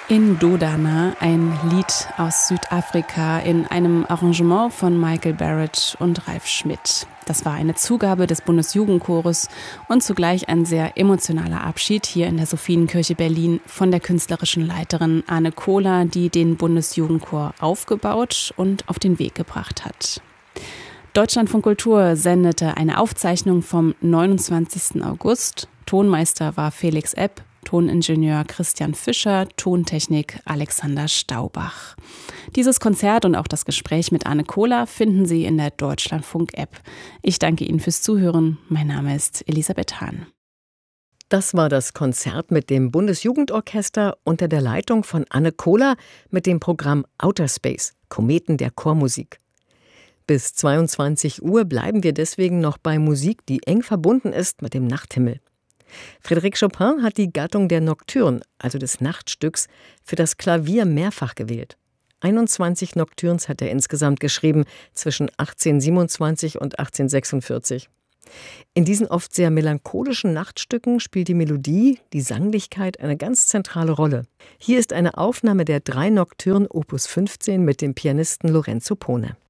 Indodana, ein Lied aus Südafrika in einem Arrangement von Michael Barrett und Ralf Schmidt. Das war eine Zugabe des Bundesjugendchores und zugleich ein sehr emotionaler Abschied hier in der Sophienkirche Berlin von der künstlerischen Leiterin Anne Kohler, die den Bundesjugendchor aufgebaut und auf den Weg gebracht hat. Deutschlandfunk Kultur sendete eine Aufzeichnung vom 29. August. Tonmeister war Felix Epp, Toningenieur Christian Fischer, Tontechnik Alexander Staubach. Dieses Konzert und auch das Gespräch mit Anne Kohler finden Sie in der Deutschlandfunk-App. Ich danke Ihnen fürs Zuhören. Mein Name ist Elisabeth Hahn. Das war das Konzert mit dem Bundesjugendorchester unter der Leitung von Anne Kohler mit dem Programm Outer Space, Kometen der Chormusik. Bis 22 Uhr bleiben wir deswegen noch bei Musik, die eng verbunden ist mit dem Nachthimmel. Frédéric Chopin hat die Gattung der Nocturne, also des Nachtstücks, für das Klavier mehrfach gewählt. 21 Nocturnes hat er insgesamt geschrieben, zwischen 1827 und 1846. In diesen oft sehr melancholischen Nachtstücken spielt die Melodie, die Sanglichkeit eine ganz zentrale Rolle. Hier ist eine Aufnahme der 3 Nocturnes Opus 15 mit dem Pianisten Lorenzo Pone.